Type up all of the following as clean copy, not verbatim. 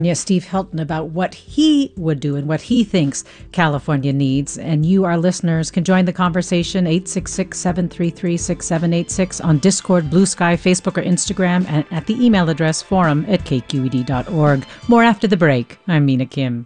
Steve Hilton, about what he would do and what he thinks California needs. And you, our listeners, can join the conversation 866-733-6786 on Discord, Blue Sky, Facebook, or Instagram, and at the email address forum@kqed.org. More after the break. I'm Mina Kim.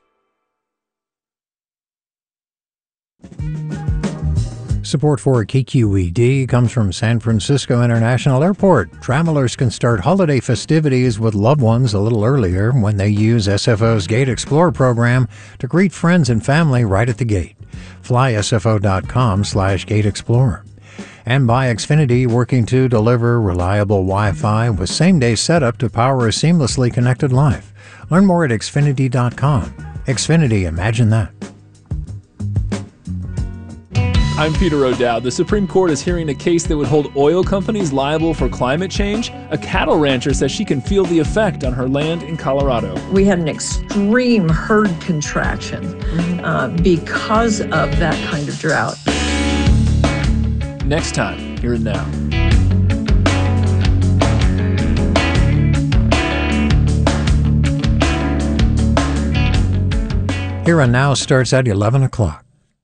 Support for KQED comes from San Francisco International Airport. Travelers can start holiday festivities with loved ones a little earlier when they use SFO's Gate Explorer program to greet friends and family right at the gate. Fly SFO.com/Gate Explorer. And by Xfinity, working to deliver reliable Wi-Fi with same-day setup to power a seamlessly connected life. Learn more at Xfinity.com. Xfinity, imagine that. I'm Peter O'Dowd. The Supreme Court is hearing a case that would hold oil companies liable for climate change. A cattle rancher says she can feel the effect on her land in Colorado. We had an extreme herd contraction because of that kind of drought. Next time, here and now. Here and Now starts at 11 o'clock.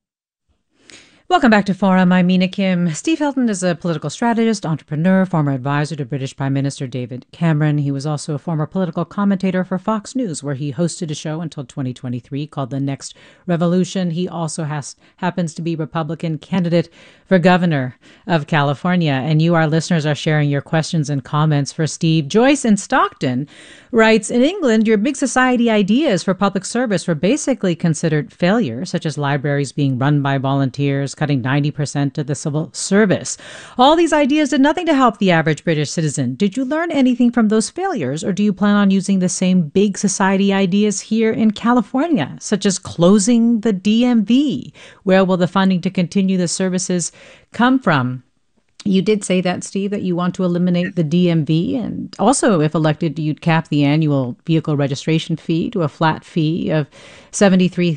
Welcome back to Forum. I'm Mina Kim. Steve Hilton is a political strategist, entrepreneur, former advisor to British Prime Minister David Cameron. He was also a former political commentator for Fox News, where he hosted a show until 2023 called The Next Revolution. He also happens to be Republican candidate for governor of California. And you, our listeners, are sharing your questions and comments for Steve. Joyce in Stockton writes, in England, your big society ideas for public service were basically considered failures, such as libraries being run by volunteers, cutting 90% of the civil service. All these ideas did nothing to help the average British citizen. Did you learn anything from those failures, or do you plan on using the same big society ideas here in California, such as closing the DMV? Where will the funding to continue the services come from? You did say that, Steve, that you want to eliminate the DMV, and also, if elected, you'd cap the annual vehicle registration fee to a flat fee of $73.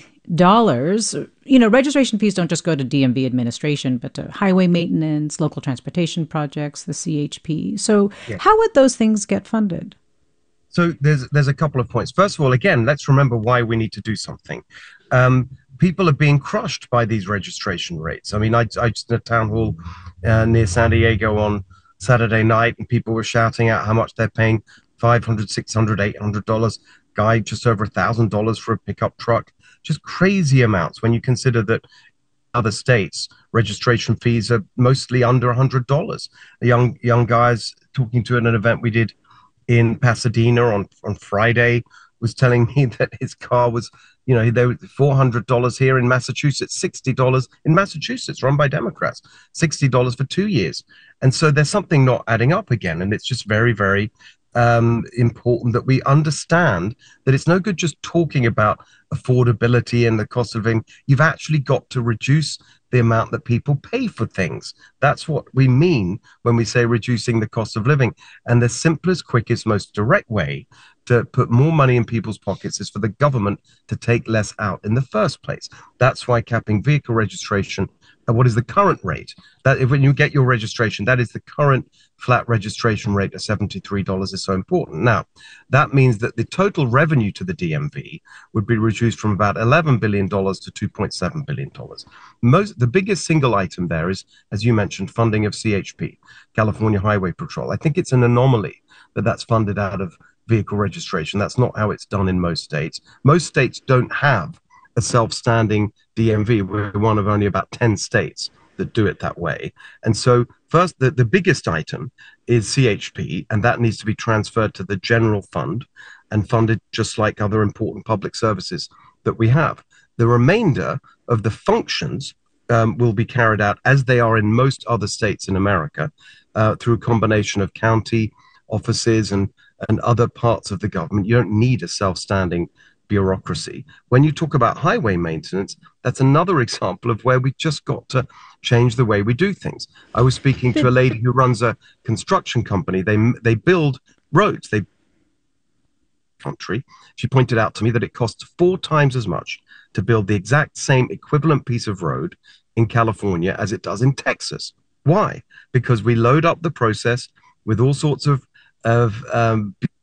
Registration fees don't just go to DMV administration, but to highway maintenance, local transportation projects, the CHP. So how would those things get funded? So there's a couple of points. First of all, again, let's remember why we need to do something. People are being crushed by these registration rates. I mean, I just at a town hall near San Diego on Saturday night, and people were shouting out how much they're paying: $500, $600, $800. Guy just over $1,000 for a pickup truck. Just crazy amounts when you consider that other states registration fees are mostly under $100. A young guys talking to at an event we did in Pasadena on Friday was telling me that his car was, they were $400 here in Massachusetts, $60 in Massachusetts, run by Democrats, $60 for 2 years. And so there's something not adding up again. And it's just very, very important that we understand that it's no good just talking about affordability and the cost of living. You've actually got to reduce the amount that people pay for things. That's what we mean when we say reducing the cost of living. And the simplest, quickest, most direct way to put more money in people's pockets is for the government to take less out in the first place. That's why capping vehicle registration at what is the current rate, that if when you get your registration, that is the current flat registration rate of $73 is so important. Now, that means that the total revenue to the DMV would be reduced from about $11 billion to $2.7 billion. The biggest single item there is, as you mentioned, funding of CHP, California Highway Patrol. I think it's an anomaly that that's funded out of vehicle registration. That's not how it's done in most states. Most states don't have a self-standing DMV. We're one of only about 10 states that do it that way. And so first, the biggest item is CHP, and that needs to be transferred to the general fund and funded just like other important public services that we have. The remainder of the functions will be carried out as they are in most other states in America through a combination of county offices and other parts of the government. You don't need a self-standing bureaucracy. When you talk about highway maintenance, that's another example of where we just got to change the way we do things. I was speaking to a lady who runs a construction company. They build roads. Country. She pointed out to me that it costs 4 times as much to build the exact same equivalent piece of road in California as it does in Texas. Why? Because we load up the process with all sorts of